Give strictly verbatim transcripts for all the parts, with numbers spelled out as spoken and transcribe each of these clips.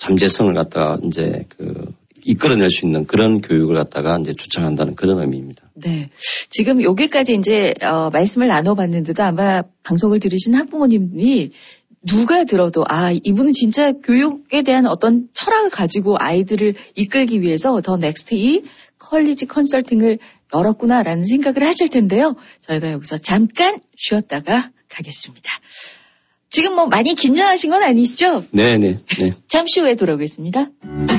잠재성을 갖다가 이제 그 이끌어낼 수 있는 그런 교육을 갖다가 이제 주창한다는 그런 의미입니다. 네. 지금 여기까지 이제, 어, 말씀을 나눠봤는데도 아마 방송을 들으신 학부모님이 누가 들어도 아, 이분은 진짜 교육에 대한 어떤 철학을 가지고 아이들을 이끌기 위해서 더 넥스트 이 컬리지 컨설팅을 열었구나라는 생각을 하실 텐데요. 저희가 여기서 잠깐 쉬었다가 가겠습니다. 지금 뭐 많이 긴장하신 건 아니시죠? 네네. 네. 잠시 후에 돌아오겠습니다.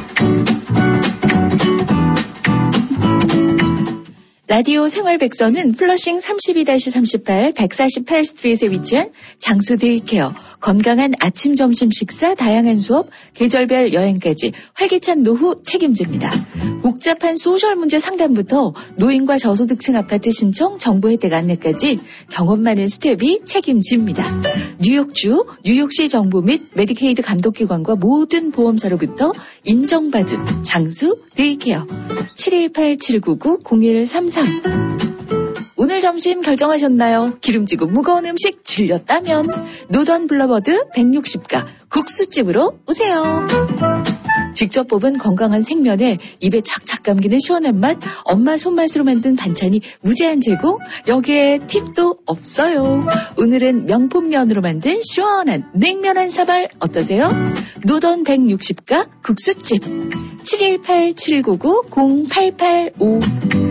라디오 생활백서는 플러싱 삼십이 삼십팔 백사십팔 스트리트에 위치한 장수 데이케어, 건강한 아침 점심 식사, 다양한 수업, 계절별 여행까지 활기찬 노후 책임집니다. 복잡한 소셜 문제 상담부터 노인과 저소득층 아파트 신청, 정보 혜택 안내까지 경험 많은 스텝이 책임집니다. 뉴욕주, 뉴욕시 정부 및 메디케이드 감독기관과 모든 보험사로부터 인정받은 장수 데이케어. 칠일팔 칠구구 공일삼삼. 오늘 점심 결정하셨나요? 기름지고 무거운 음식 질렸다면 노던 블러버드 백육십 가 국수집으로 오세요. 직접 뽑은 건강한 생면에 입에 착착 감기는 시원한 맛, 엄마 손맛으로 만든 반찬이 무제한 제공, 여기에 팁도 없어요. 오늘은 명품면으로 만든 시원한 냉면 한 사발 어떠세요? 노던 백육십 가 국수집. 칠일팔 칠구구 공팔팔오.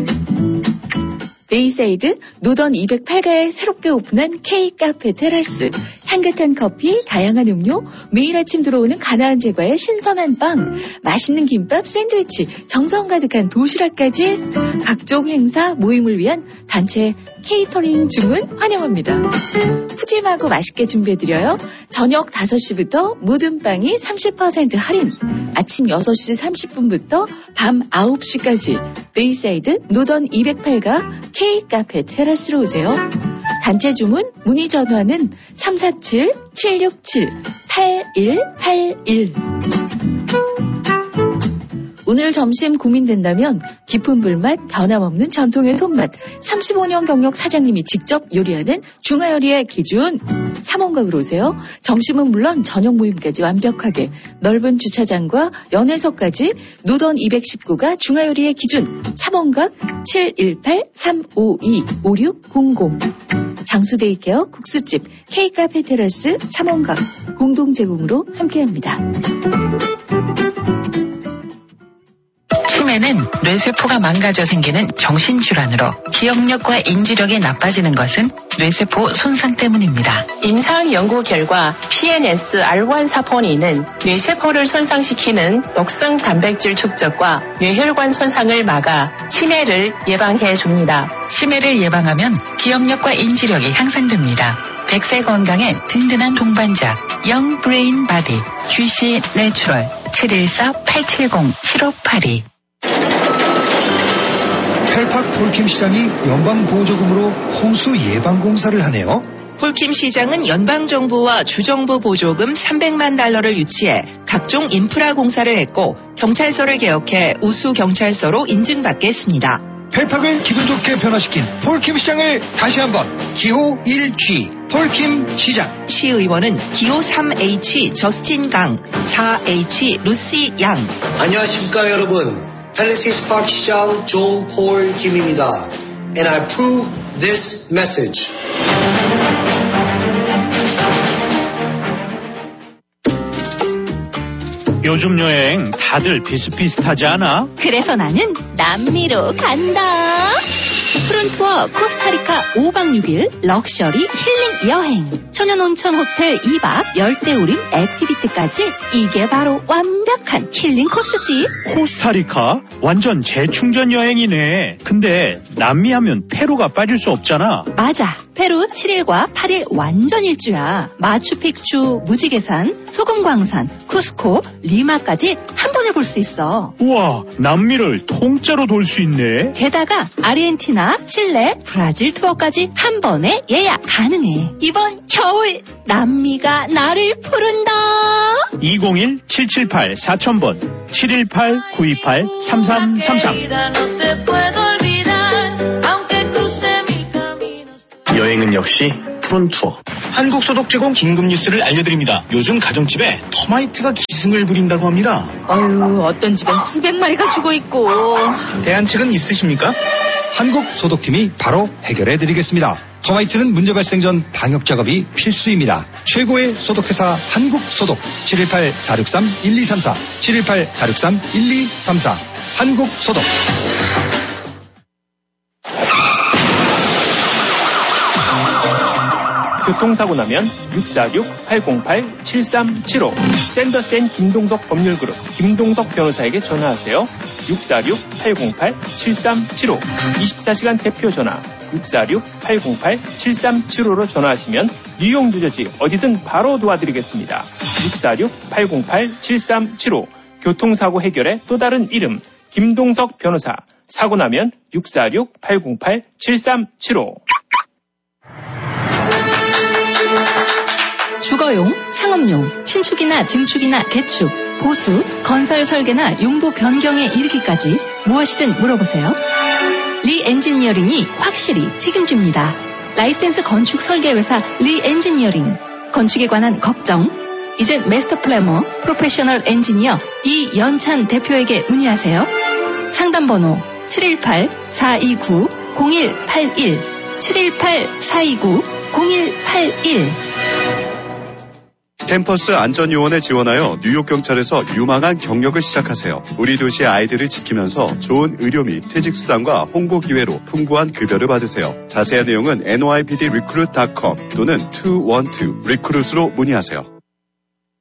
베이사이드 노던 이백팔 가에 새롭게 오픈한 K-카페 테라스. 향긋한 커피, 다양한 음료, 매일 아침 들어오는 가나안 제과의 신선한 빵, 맛있는 김밥, 샌드위치, 정성 가득한 도시락까지 각종 행사, 모임을 위한 단체 케이터링 주문 환영합니다. 푸짐하고 맛있게 준비해드려요. 저녁 다섯 시부터 모든 빵이 삼십 퍼센트 할인, 아침 여섯 시 삼십 분부터 밤 아홉 시까지 베이사이드 노던 이백팔 가 K-카페 테라스로 오세요. 단체 주문 문의 전화는 삼사칠 칠육칠 팔일팔일. 오늘 점심 고민된다면 깊은 불맛, 변함없는 전통의 손맛, 삼십오 년 경력 사장님이 직접 요리하는 중화요리의 기준 삼원각으로 오세요. 점심은 물론 저녁 모임까지 완벽하게, 넓은 주차장과 연회석까지 노던 이백십구 가 중화요리의 기준 삼원각 칠일팔 삼오이 오육공공. 장수데이케어 국수집 K-카페 테라스 삼원각 공동 제공으로 함께합니다. 치매는 뇌세포가 망가져 생기는 정신질환으로 기억력과 인지력이 나빠지는 것은 뇌세포 손상 때문입니다. 임상 연구 결과 피엔에스 알 원 사포닌은 뇌세포를 손상시키는 독성 단백질 축적과 뇌혈관 손상을 막아 치매를 예방해 줍니다. 치매를 예방하면 기억력과 인지력이 향상됩니다. 백 세 건강의 든든한 동반자 영 브레인 바디 지씨 내추럴 칠일사 팔칠공 칠오팔이. 펠팍 폴킴 시장이 연방보조금으로 홍수 예방공사를 하네요. 폴킴 시장은 연방정부와 주정부 보조금 삼백만 달러를 유치해 각종 인프라 공사를 했고 경찰서를 개혁해 우수경찰서로 인증받게 했습니다. 펠팍을 기분 좋게 변화시킨 폴킴 시장을 다시 한번 기호 일 지 폴킴 시장. 시의원은 기호 삼 에이치 저스틴 강, 사 에이치 루시 양. 안녕하십니까 여러분. 팰리세이스 파크 시장 존 폴 김입니다. And I approve this message. 요즘 여행 다들 비슷비슷하지 않아? 그래서 나는 남미로 간다. 푸른 투어 코스타리카 오 박 육 일 럭셔리 힐링 여행. 천연온천 호텔 이 박 열대우림 액티비티까지 이게 바로 완벽한 힐링 코스지. 코스타리카? 완전 재충전 여행이네. 근데 남미 하면 페루가 빠질 수 없잖아. 맞아. 페루 칠 일과 팔 일 완전 일주야. 마추픽추, 무지개산, 소금광산, 쿠스코, 리마까지 한 번에 볼 수 있어. 우와, 남미를 통째로 돌 수 있네. 게다가 아르헨티나, 칠레, 브라질 투어까지 한 번에 예약 가능해. 이번 겨울 남미가 나를 부른다. 이공일 칠칠팔 사천 번 칠일팔 구이팔 삼삼삼삼. 여행은 역시 푸른 투어. 한국소독 제공 긴급 뉴스를 알려드립니다. 요즘 가정집에 터마이트가 기승을 부린다고 합니다. 어휴, 어떤 집엔 수백 마리가 죽어 있고. 대안책은 있으십니까? 한국소독팀이 바로 해결해드리겠습니다. 터마이트는 문제 발생 전 방역 작업이 필수입니다. 최고의 소독회사 한국소독. 칠일팔 사육삼 일이삼사 칠일팔 사육삼 일이삼사 한국소독. 교통사고 나면 육사육 팔공팔 칠삼칠오 샌더센 김동석 법률그룹 김동석 변호사에게 전화하세요. 육사육 팔공팔 칠삼칠오 이십사 시간 대표 전화 육사육 팔공팔 칠삼칠오로 전화하시면 뉴욕 뉴저지 어디든 바로 도와드리겠습니다. 육사육 팔공팔 칠삼칠오 교통사고 해결의 또 다른 이름 김동석 변호사. 사고 나면 육사육 팔공팔 칠삼칠오. 주거용, 상업용, 신축이나 증축이나 개축, 보수, 건설 설계나 용도 변경에 이르기까지 무엇이든 물어보세요. 리 엔지니어링이 확실히 책임집니다. 라이센스 건축 설계회사 리 엔지니어링. 건축에 관한 걱정, 이젠 마스터 플래머, 프로페셔널 엔지니어 이연찬 대표에게 문의하세요. 상담번호 칠일팔 사이구 공일팔일 칠일팔 사이구 공일팔일. 캠퍼스 안전요원에 지원하여 뉴욕경찰에서 유망한 경력을 시작하세요. 우리 도시의 아이들을 지키면서 좋은 의료 및 퇴직수당과 홍보 기회로 풍부한 급여를 받으세요. 자세한 내용은 엔와이피디 리크루트 닷컴 또는 이일이 리크루트로 문의하세요.